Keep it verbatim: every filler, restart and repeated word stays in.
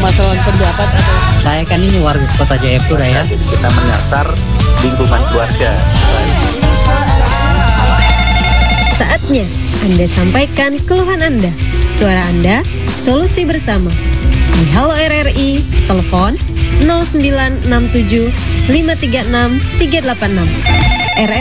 permasalahan pendapat atau? Saya kan ini warga Kota Jayapura ya. Jadi kita menyasar lingkungan keluarga. Saatnya Anda sampaikan keluhan Anda. Suara Anda, solusi bersama. Di Halo R R I, telepon nol sembilan enam tujuh lima tiga enam tiga delapan enam. R R